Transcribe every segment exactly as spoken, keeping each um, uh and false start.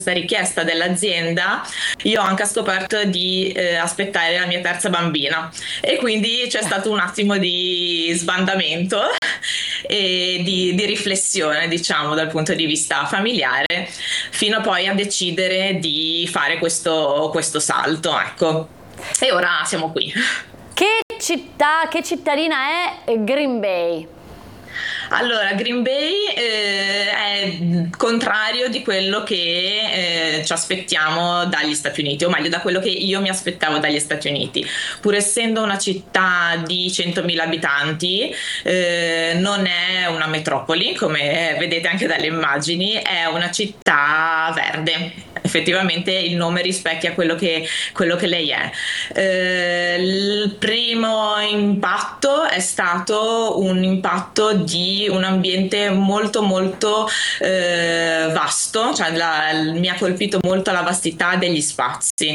richiesta dell'azienda, io ho anche scoperto di eh, aspettare la mia terza bambina e quindi c'è stato un attimo di sbandamento e di, di riflessione, diciamo, dal punto di vista familiare, fino poi a decidere di fare questo, questo salto, ecco. E ora siamo qui. Che città, che cittadina è Green Bay? Allora, Green Bay eh, è contrario di quello che eh, ci aspettiamo dagli Stati Uniti, o meglio da quello che io mi aspettavo dagli Stati Uniti. Pur essendo una città di centomila abitanti, eh, non è una metropoli, come vedete anche dalle immagini, è una città verde. Effettivamente il nome rispecchia quello che, quello che lei è. Eh, il primo impatto è stato un impatto di un ambiente molto molto eh, vasto, cioè la, mi ha colpito molto la vastità degli spazi.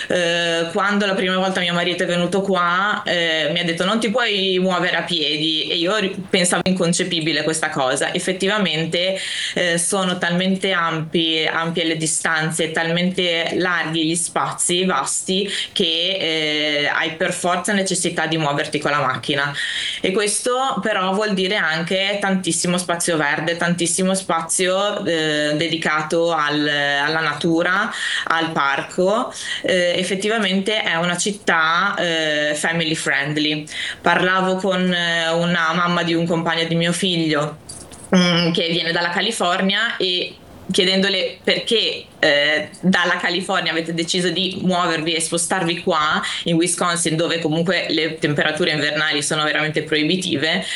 Eh, quando la prima volta mio marito è venuto qua eh, mi ha detto non ti puoi muovere a piedi e io pensavo inconcepibile questa cosa. Effettivamente eh, sono talmente ampi, ampie le distanze, talmente larghi gli spazi, vasti, che eh, hai per forza necessità di muoverti con la macchina, e questo però vuol dire anche tantissimo spazio verde, tantissimo spazio eh, dedicato al, alla natura, al parco. Eh, effettivamente è una città eh, family friendly. Parlavo con eh, una mamma di un compagno di mio figlio mh, che viene dalla California, e chiedendole perché eh, dalla California avete deciso di muovervi e spostarvi qua in Wisconsin, dove comunque le temperature invernali sono veramente proibitive,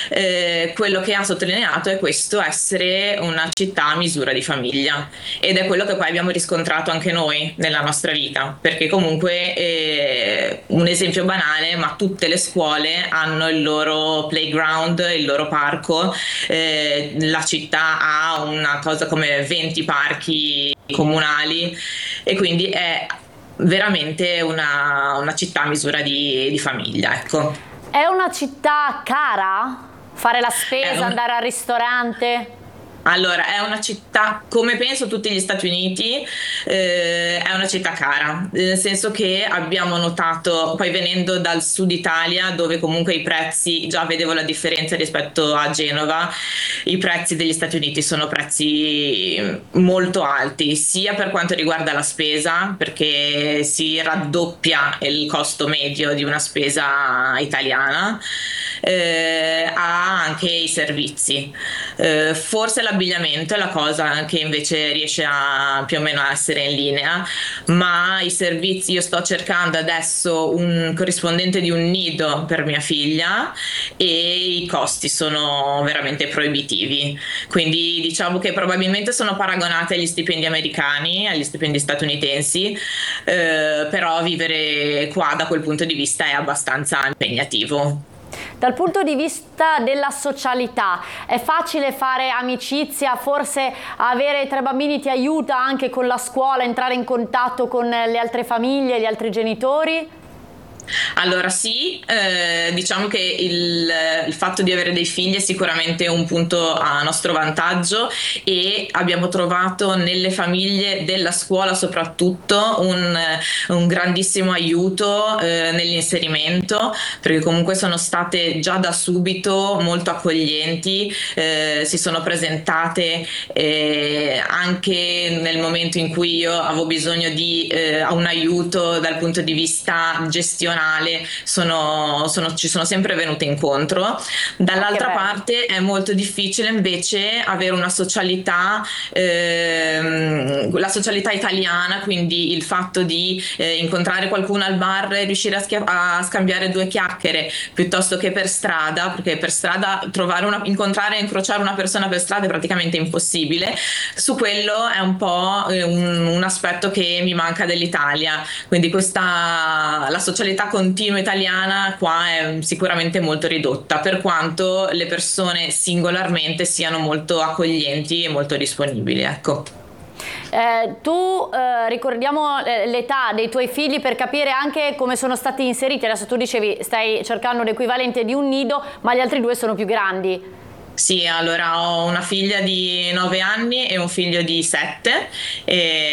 eh, quello che ha sottolineato è questo essere una città a misura di famiglia, ed è quello che poi abbiamo riscontrato anche noi nella nostra vita, perché comunque eh, un esempio banale, ma tutte le scuole hanno il loro playground, il loro parco. Eh, la città ha una cosa come venti parchi comunali, e quindi è veramente una, una città a misura di, di famiglia, ecco. È una città cara? Fare la spesa, un... andare al ristorante? Allora, è una città, come penso tutti gli Stati Uniti, eh, è una città cara, nel senso che abbiamo notato, poi venendo dal sud Italia, dove comunque i prezzi, già vedevo la differenza rispetto a Genova, i prezzi degli Stati Uniti sono prezzi molto alti, sia per quanto riguarda la spesa, perché si raddoppia il costo medio di una spesa italiana, eh, ha anche i servizi. Eh, forse l'abbigliamento è la cosa che invece riesce a più o meno a essere in linea, ma i servizi, io sto cercando adesso un corrispondente di un nido per mia figlia e i costi sono veramente proibitivi, quindi diciamo che probabilmente sono paragonate agli stipendi americani, agli stipendi statunitensi, eh, però vivere qua da quel punto di vista è abbastanza impegnativo. Dal punto di vista della socialità, è facile fare amicizia? Forse avere tre bambini ti aiuta anche con la scuola, entrare in contatto con le altre famiglie, gli altri genitori? Allora sì, eh, diciamo che il, il fatto di avere dei figli è sicuramente un punto a nostro vantaggio, e abbiamo trovato nelle famiglie della scuola soprattutto un, un grandissimo aiuto eh, nell'inserimento, perché comunque sono state già da subito molto accoglienti, eh, si sono presentate eh, anche nel momento in cui io avevo bisogno di eh, un aiuto dal punto di vista gestionale. Sono, sono, ci sono sempre venute incontro. Dall'altra parte è molto difficile invece avere una socialità, ehm, la socialità italiana, quindi il fatto di eh, incontrare qualcuno al bar e riuscire a, schia- a scambiare due chiacchiere, piuttosto che per strada, perché per strada trovare una, incontrare e incrociare una persona per strada è praticamente impossibile. Su quello è un po' eh, un, un aspetto che mi manca dell'Italia, quindi questa la socialità continua italiana qua è sicuramente molto ridotta, per quanto le persone singolarmente siano molto accoglienti e molto disponibili, ecco. Eh, tu eh, ricordiamo l'età dei tuoi figli per capire anche come sono stati inseriti. Adesso tu dicevi stai cercando l'equivalente di un nido, ma gli altri due sono più grandi. Sì, allora ho una figlia di nove anni e un figlio di sette, e